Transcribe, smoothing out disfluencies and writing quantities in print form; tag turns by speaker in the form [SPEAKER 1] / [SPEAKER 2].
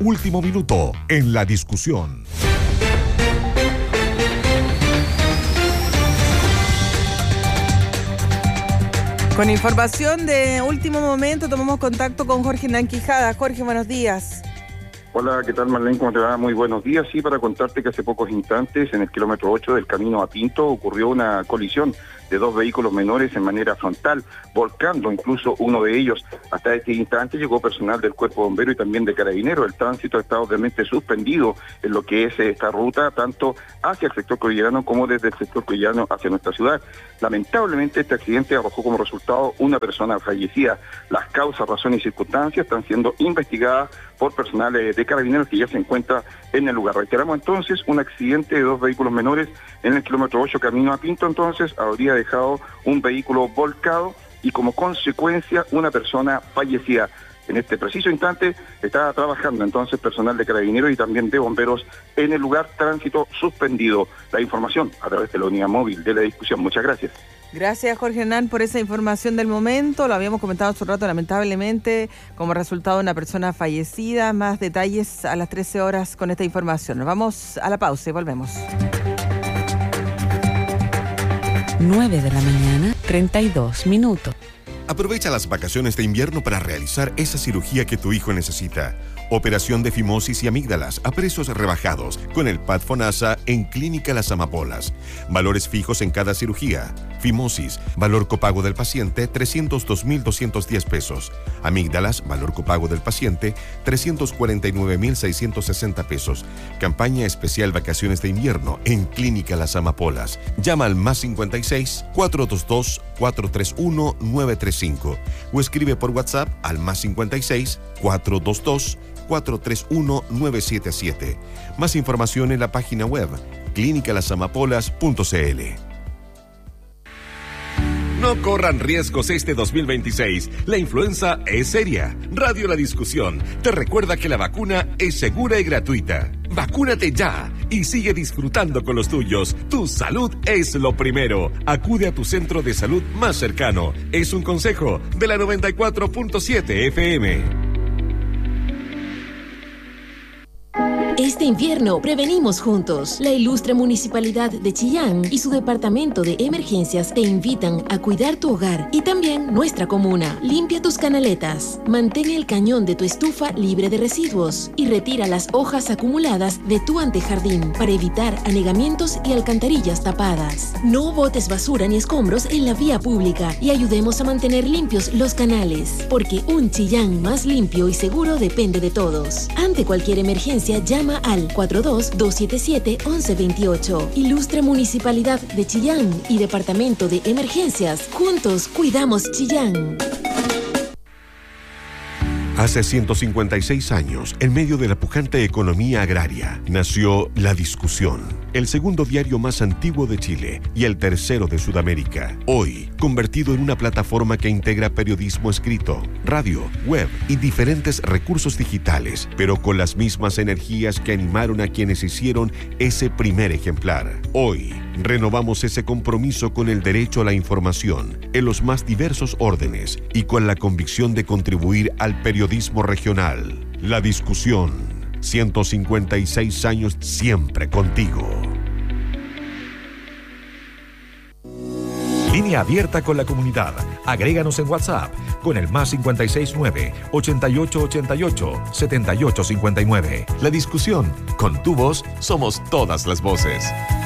[SPEAKER 1] último minuto en La Discusión.
[SPEAKER 2] Con información de último momento tomamos contacto con Jorge Hernán Quijada. Jorge, buenos días.
[SPEAKER 3] Hola, ¿qué tal, Marlene? ¿Cómo te va? Muy buenos días. Sí, para contarte que hace pocos instantes, en el kilómetro 8 del camino a Pinto, ocurrió una colisión de dos vehículos menores en manera frontal, volcando incluso uno de ellos. Hasta este instante llegó personal del Cuerpo Bombero y también de Carabineros. El tránsito está obviamente suspendido en lo que es esta ruta, tanto hacia el sector cordillerano como desde el sector cordillerano hacia nuestra ciudad. Lamentablemente, este accidente arrojó como resultado una persona fallecida. Las causas, razones y circunstancias están siendo investigadas por personal de Carabineros que ya se encuentra en el lugar. Reiteramos entonces, un accidente de dos vehículos menores en el kilómetro 8 camino a Pinto, entonces habría dejado un vehículo volcado y como consecuencia una persona fallecida. En este preciso instante está trabajando entonces personal de Carabineros y también de bomberos en el lugar, tránsito suspendido. La información a través de la unidad móvil de La Discusión. Muchas gracias.
[SPEAKER 2] Gracias, Jorge Hernán, por esa información del momento. Lo habíamos comentado hace un rato, lamentablemente, como resultado de una persona fallecida. Más detalles a las 13 horas con esta información. Nos vamos a la pausa y volvemos.
[SPEAKER 4] 9 de la mañana, 32 minutos.
[SPEAKER 1] Aprovecha las vacaciones de invierno para realizar esa cirugía que tu hijo necesita. Operación de fimosis y amígdalas a precios rebajados con el PAD FONASA en Clínica Las Amapolas. Valores fijos en cada cirugía. Fimosis, valor copago del paciente, 302.210 pesos. Amígdalas, valor copago del paciente, 349.660 pesos. Campaña especial vacaciones de invierno en Clínica Las Amapolas. Llama al +56 422 431 935 o escribe por WhatsApp al +56 422 431 977. Más información en la página web clinicalasamapolas.cl.
[SPEAKER 5] No corran riesgos este 2026. La influenza es seria. Radio La Discusión te recuerda que la vacuna es segura y gratuita. Vacúnate ya y sigue disfrutando con los tuyos. Tu salud es lo primero. Acude a tu centro de salud más cercano. Es un consejo de la 94.7 FM.
[SPEAKER 6] Este invierno prevenimos juntos. La ilustre Municipalidad de Chillán y su Departamento de Emergencias te invitan a cuidar tu hogar y también nuestra comuna. Limpia tus canaletas, mantén el cañón de tu estufa libre de residuos y retira las hojas acumuladas de tu antejardín para evitar anegamientos y alcantarillas tapadas. No botes basura ni escombros en la vía pública y ayudemos a mantener limpios los canales, porque un Chillán más limpio y seguro depende de todos. Ante cualquier emergencia, llama al 42-277-1128. Ilustre Municipalidad de Chillán y Departamento de Emergencias. Juntos cuidamos Chillán.
[SPEAKER 1] Hace 156 años, en medio de la pujante economía agraria, nació La Discusión, el segundo diario más antiguo de Chile y el tercero de Sudamérica. Hoy, convertido en una plataforma que integra periodismo escrito, radio, web y diferentes recursos digitales, pero con las mismas energías que animaron a quienes hicieron ese primer ejemplar. Hoy, renovamos ese compromiso con el derecho a la información en los más diversos órdenes y con la convicción de contribuir al periodismo regional. La Discusión, 156 años siempre contigo.
[SPEAKER 7] Línea abierta con la comunidad. Agréganos en WhatsApp con el +569 8888 7859.
[SPEAKER 5] La Discusión, con tu voz somos todas las voces.